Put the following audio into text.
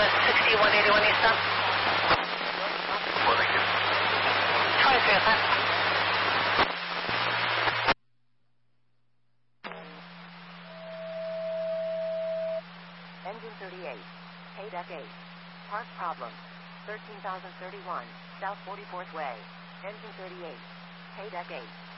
6181 Eastbound. Well, thank you. 2305. Engine 38, Haydeck 8. Part problem. 13,031, South 44th Way. Engine 38, Haydeck 8.